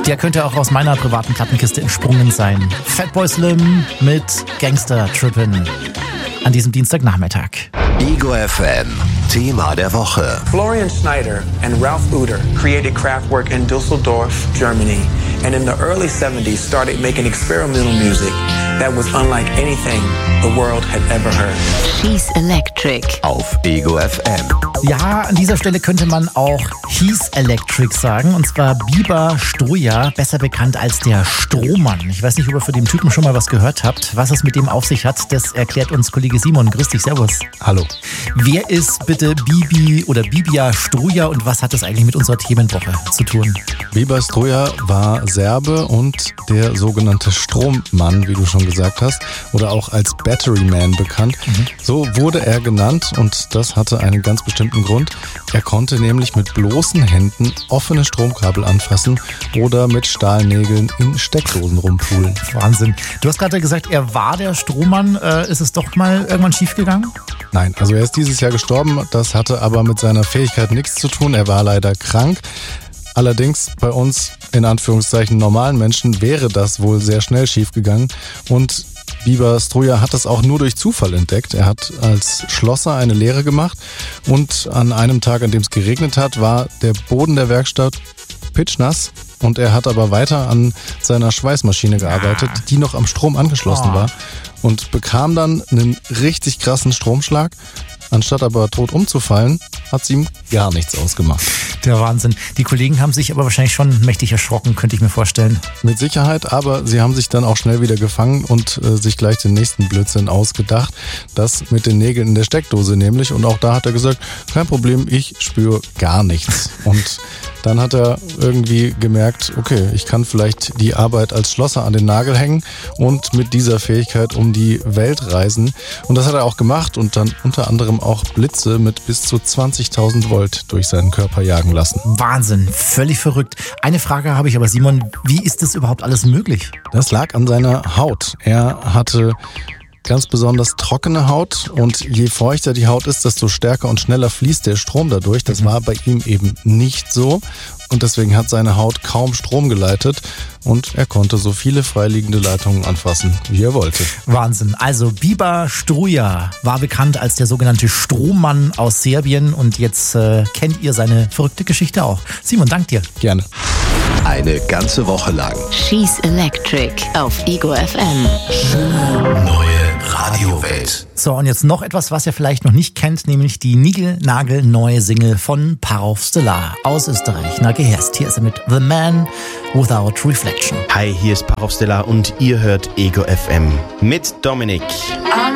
Der könnte auch aus meiner privaten Plattenkiste entsprungen sein. Fatboy Slim mit Gangster Trippin' an diesem Dienstagnachmittag. Ego FM, Thema der Woche. Florian Schneider and Ralph Uter created Kraftwerk in Düsseldorf, Germany, and in the early 70s started making experimental music that was unlike anything the world had ever heard. She's Electric. Auf Ego FM. Ja, an dieser Stelle könnte man auch He's Electric sagen, und zwar Biber Struja, besser bekannt als der Strohmann. Ich weiß nicht, ob ihr von dem Typen schon mal was gehört habt. Was es mit dem auf sich hat, das erklärt uns Kollege Simon. Grüß dich, servus. Hallo. Wer ist bitte Bibi oder Bibia Struja und was hat das eigentlich mit unserer Themenwoche zu tun? Biber Struja war Serbe und der sogenannte Strommann, wie du schon gesagt hast, oder auch als Battery Man bekannt. So wurde er genannt und das hatte einen ganz bestimmten Grund. Er konnte nämlich mit bloßen Händen offene Stromkabel anfassen oder mit Stahlnägeln in Steckdosen rumpulen. Wahnsinn. Du hast gerade gesagt, er war der Strohmann. Ist es doch mal irgendwann schiefgegangen? Nein, also er ist dieses Jahr gestorben. Das hatte aber mit seiner Fähigkeit nichts zu tun. Er war leider krank. Allerdings bei uns, in Anführungszeichen, normalen Menschen wäre das wohl sehr schnell schiefgegangen. Und Biber Struja hat das auch nur durch Zufall entdeckt. Er hat als Schlosser eine Lehre gemacht und an einem Tag, an dem es geregnet hat, war der Boden der Werkstatt pitschnass. Und er hat aber weiter an seiner Schweißmaschine gearbeitet, die noch am Strom angeschlossen war, und bekam dann einen richtig krassen Stromschlag. Anstatt aber tot umzufallen, hat es ihm gar nichts ausgemacht. Der Wahnsinn. Die Kollegen haben sich aber wahrscheinlich schon mächtig erschrocken, könnte ich mir vorstellen. Mit Sicherheit, aber sie haben sich dann auch schnell wieder gefangen und sich gleich den nächsten Blödsinn ausgedacht. Das mit den Nägeln in der Steckdose nämlich. Und auch da hat er gesagt, kein Problem, ich spüre gar nichts. Und dann hat er irgendwie gemerkt, okay, ich kann vielleicht die Arbeit als Schlosser an den Nagel hängen und mit dieser Fähigkeit um die Welt reisen. Und das hat er auch gemacht und dann unter anderem auch Blitze mit bis zu 20.000 Volt durch seinen Körper jagen lassen. Wahnsinn, völlig verrückt. Eine Frage habe ich aber, Simon, wie ist das überhaupt alles möglich? Das lag an seiner Haut. Er hatte ganz besonders trockene Haut und je feuchter die Haut ist, desto stärker und schneller fließt der Strom dadurch. Das war bei ihm eben nicht so und deswegen hat seine Haut kaum Strom geleitet und er konnte so viele freiliegende Leitungen anfassen, wie er wollte. Wahnsinn. Also Biber Struja war bekannt als der sogenannte Strohmann aus Serbien und jetzt kennt ihr seine verrückte Geschichte auch. Simon, dank dir. Gerne. Eine ganze Woche lang. She's Electric auf Ego FM. Neue Radiowelt. So, und jetzt noch etwas, was ihr vielleicht noch nicht kennt, nämlich die niegelnagelneue Single von Parov Stellar aus Österreich. Na, gehörst. Hier ist er mit The Man Without Reflection. Hi, hier ist Parov Stellar und ihr hört Ego FM mit Dominik.